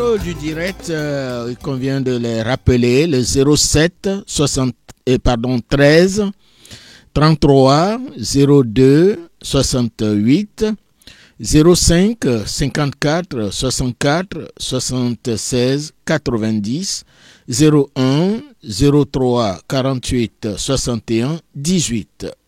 numéros du direct, il convient de les rappeler, le 07 13 33 02 68 05 54 64 76 90 01 03 48 61 18.